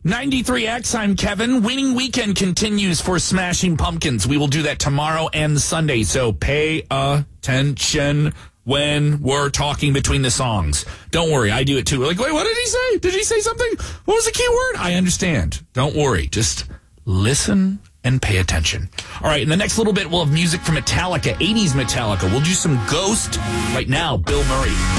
93X, I'm Kevin. Winning weekend continues for Smashing Pumpkins. We will do that tomorrow and Sunday, so pay attention when we're talking between the songs. Don't worry, I do it too. We're like, wait, what did he say? Did he say something? What was the key word? I understand. Don't worry. Just listen and pay attention. All right, in the next little bit, we'll have music from Metallica, 80s Metallica. We'll do some Ghost. Right now, Bill Murray.